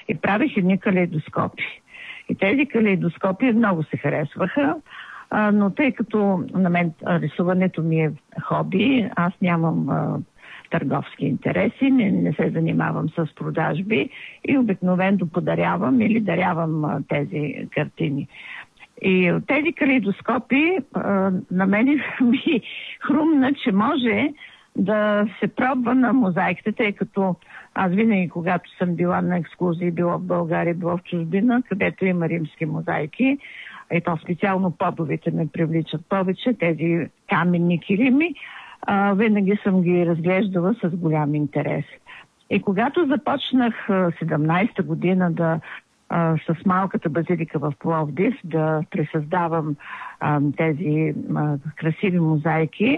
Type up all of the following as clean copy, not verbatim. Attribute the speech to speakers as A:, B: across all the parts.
A: и правих едни калейдоскопи. И тези калейдоскопи много се харесваха, но тъй като на мен рисуването ми е хоби, аз нямам търговски интереси, не се занимавам с продажби и обикновено подарявам или дарявам тези картини. И от тези калейдоскопи на мен ми хрумна, че може да се пробва на мозайките, тъй като аз винаги, когато съм била на екскурзии, било в България, било в чужбина, където има римски мозайки, и то специално подовите ме привличат повече, тези каменни килими, винаги съм ги разглеждала с голям интерес. И когато започнах 17-та година с малката базилика в Пловдив да пресъздавам тези красиви мозайки,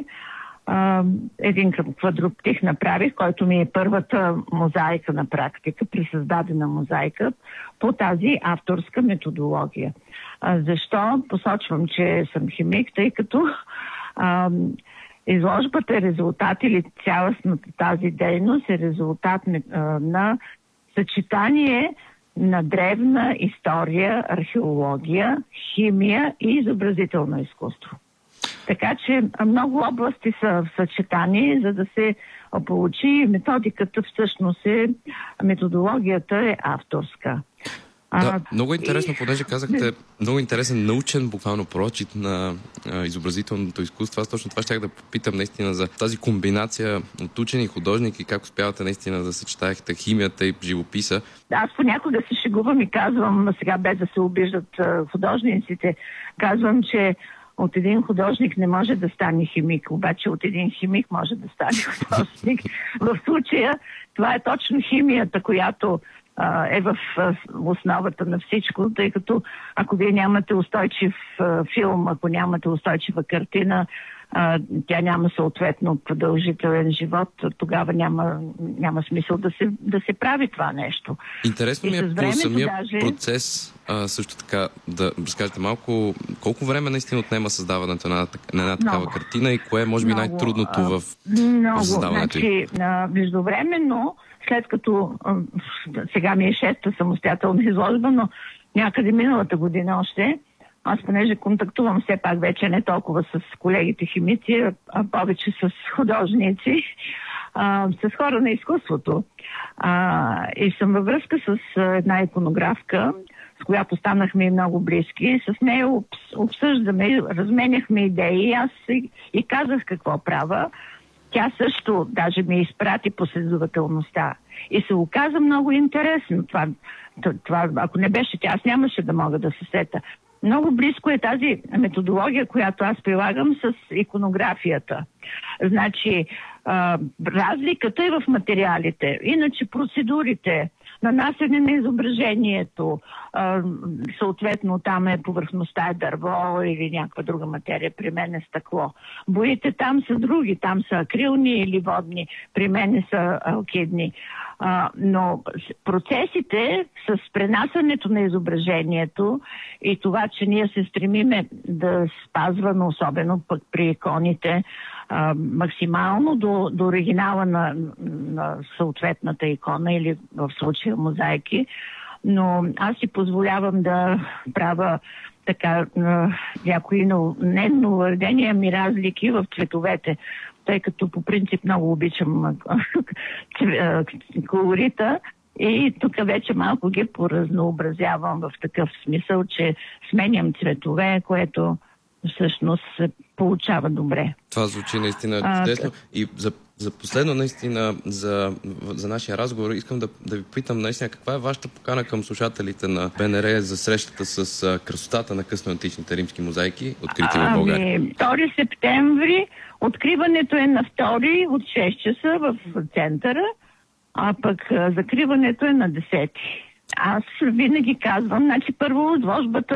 A: един квадроптих направих, който ми е първата мозайка на практика, пресъздадена мозайка по тази авторска методология. Защо посочвам, че съм химик? Тъй като изложбата е резултат или цялостната тази дейност е резултат на съчетание на древна история, археология, химия и изобразително изкуство. Така че много области са в съчетание, за да се получи методиката, всъщност методологията е авторска.
B: Да, много интересно, понеже казахте, много интересен научен, буквално прочит на изобразителното изкуство. Аз точно това щях да попитам наистина за тази комбинация от учени и художник и как успявате наистина да съчетаете химията и живописа.
A: Аз понякога се шегувам и казвам, сега без да се обиждат художниците, казвам, че от един художник не може да стане химик, обаче от един химик може да стане художник. В случая това е точно химията, която е в основата на всичко, тъй като ако вие нямате устойчив филм, ако нямате устойчива картина, тя няма съответно продължителен живот, тогава няма смисъл да се прави това нещо.
B: Интересно ми е по самия процес също така да разкажете малко колко време наистина отнема създаването на една такава картина и кое е може би най-трудното в създаването й?
A: Междувременно, след като сега ми е 6-та самостоятелна изложба, но някъде миналата година още, аз понеже контактувам все пак вече не толкова с колегите химици, а повече с художници, с хора на изкуството. И съм във връзка с една иконографка, с която станахме и много близки. С нея обсъждаме, разменяхме идеи. Аз и казах какво правя. Тя също даже ми изпрати последователността. И се оказа много интересно. Това, ако не беше тя, аз нямаше да мога да се сета. Много близко е тази методология, която аз прилагам с иконографията. Значи, разликата е в материалите. Иначе процедурите, нанасене на изображението, съответно там повърхността е дърво или някаква друга материя, при мен е стъкло. Боите там са други, там са акрилни или водни, при мен са алкидни. Но процесите с пренасянето на изображението и това, че ние се стремиме да спазваме, особено пък при иконите, максимално до оригинала на съответната икона или в случая мозайки, но аз си позволявам да правя така някои не нововведения, ами разлики в цветовете, тъй като по принцип много обичам колорита и тук вече малко ги поразнообразявам в такъв смисъл, че сменям цветове, което всъщност се получава добре.
B: Това звучи наистина чудесно. И за последно наистина за нашия разговор искам да ви питам наистина каква е вашата покана към слушателите на БНР за срещата с красотата на късноантичните римски мозайки, открити в България?
A: 2 септември. Откриването е на 2 от 6 часа в центъра, а пък закриването е на 10. Аз винаги казвам, първо изложбата